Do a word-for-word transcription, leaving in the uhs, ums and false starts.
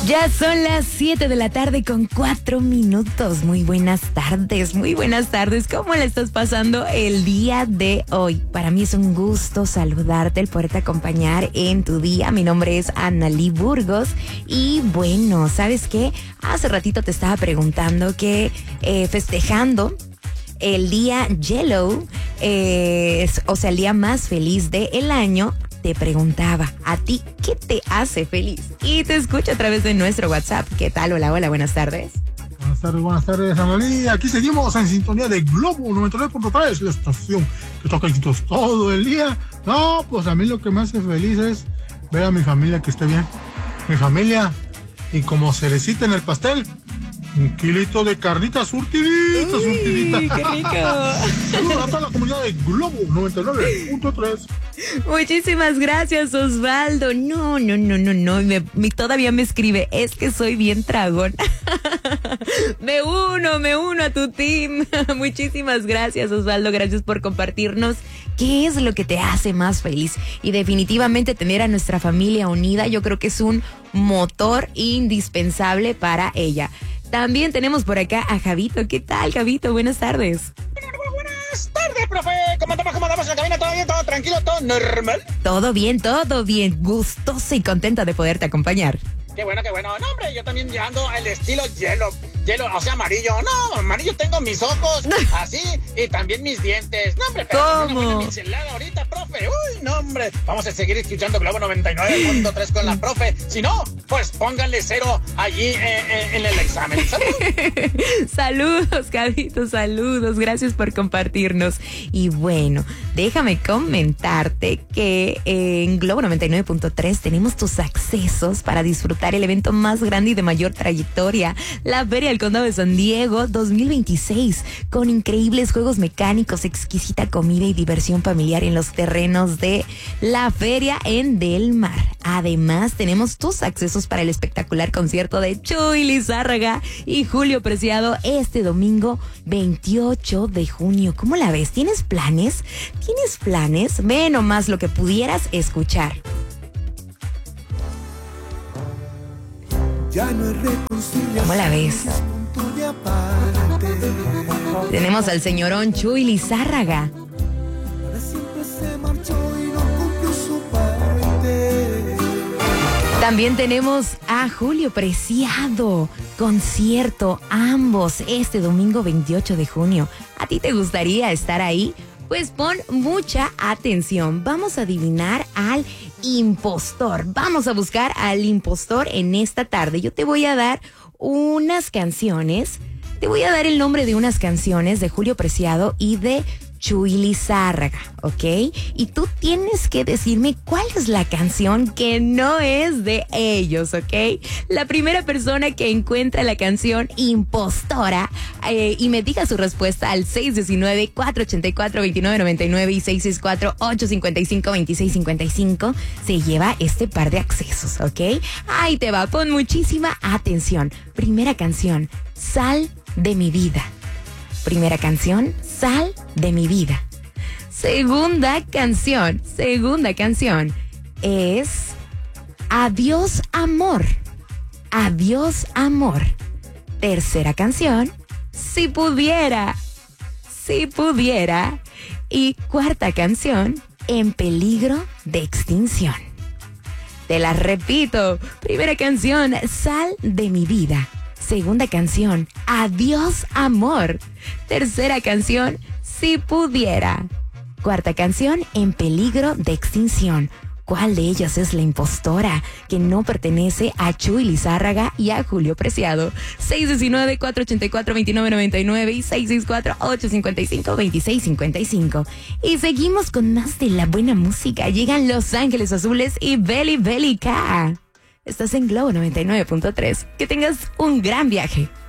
Ya son las siete de la tarde con cuatro minutos. Muy buenas tardes, muy buenas tardes. ¿Cómo le estás pasando el día de hoy? Para mí es un gusto saludarte, el poderte acompañar en tu día. Mi nombre es Analí Burgos y bueno, ¿sabes qué? Hace ratito te estaba preguntando que eh, festejando el día Yellow, eh, o sea, el día más feliz del año, te preguntaba, ¿a ti qué te hace feliz? Y te escucho a través de nuestro WhatsApp. ¿Qué tal? Hola, hola, buenas tardes. Buenas tardes, buenas tardes, Analí. Aquí seguimos en sintonía de Globo noventa y nueve punto tres, la estación que toca éxitos todo el día. No, pues a mí lo que me hace feliz es ver a mi familia que esté bien. Mi familia, y como cerecita en el pastel, un kilito de carnita surtidita, Uy, surtidita. ¡qué rico! Saludos a toda la comunidad de Globo noventa y nueve punto tres. Muchísimas gracias, Osvaldo. No, no, no, no, no. Me, me, todavía me escribe, es que soy bien tragón. Me uno, me uno a tu team. Muchísimas gracias, Osvaldo. Gracias por compartirnos qué es lo que te hace más feliz. Y definitivamente tener a nuestra familia unida, yo creo que es un motor indispensable para ella. También tenemos por acá a Javito. ¿Qué tal, Javito? Buenas tardes. Buenas tardes, profe. ¿Cómo estamos? ¿Cómo estamos en la cabina? ¿Todo bien? ¿Todo tranquilo? ¿Todo normal? Todo bien, todo bien. Gustosa y contenta de poderte acompañar. Qué bueno, qué bueno. No, hombre, yo también llegando al estilo hielo, hielo, o sea, amarillo. No, amarillo tengo mis ojos, así, y también mis dientes. No, hombre, pero ¿cómo? una buena michelada ahorita, profe. Uy, no, hombre. Vamos a seguir escuchando Globo noventa y nueve punto tres con la profe. Si no, pues pónganle cero allí eh, eh, en el examen. ¡Salud! Saludos, Javito, saludos. Gracias por compartirnos. Y bueno, déjame comentarte que en Globo noventa y nueve punto tres tenemos tus accesos para disfrutar el evento más grande y de mayor trayectoria, la Feria del Condado de San Diego dos mil veintiséis, con increíbles juegos mecánicos, exquisita comida y diversión familiar en los terrenos de la feria en Del Mar. Además, tenemos tus accesos para el espectacular concierto de Chuy Lizárraga y Julio Preciado este domingo veintiocho de junio. ¿Cómo la ves? ¿Tienes planes? ¿Tienes planes? Ve nomás lo que pudieras escuchar. ¿Cómo la ves? Tenemos al señorón Chuy Lizárraga. También tenemos a Julio Preciado, concierto, ambos este domingo veintiocho de junio. ¿A ti te gustaría estar ahí? Pues pon mucha atención. Vamos a adivinar al impostor. Vamos a buscar al impostor en esta tarde. Yo te voy a dar unas canciones. Te voy a dar el nombre de unas canciones de Julio Preciado y de Chuy Lizárraga, ¿ok? Y tú tienes que decirme cuál es la canción que no es de ellos, ¿ok? La primera persona que encuentra la canción impostora eh, y me diga su respuesta al seis uno nueve, cuatro ocho cuatro, dos nueve nueve nueve y seis seis cuatro, ocho cinco cinco, dos seis cinco cinco se lleva este par de accesos, ¿ok? Ahí te va, pon muchísima atención. Primera canción, Sal de mi vida. Primera canción, Sal de mi vida. Segunda canción, segunda canción es Adiós amor. Adiós amor. Tercera canción, Si pudiera. Si pudiera. Y cuarta canción, En peligro de extinción. Te la repito. Primera canción, Sal de mi vida. Segunda canción, Adiós amor. Tercera canción, Si pudiera. Cuarta canción, En peligro de extinción. ¿Cuál de ellas es la impostora que no pertenece a Chuy Lizárraga y a Julio Preciado? seis uno nueve, cuatro ocho cuatro, dos nueve nueve nueve y seis seis cuatro, ocho cinco cinco, dos seis cinco cinco. Y seguimos con más de la buena música. Llegan Los Ángeles Azules y Belly Belly K. Estás en Globo noventa y nueve punto tres. Que tengas un gran viaje.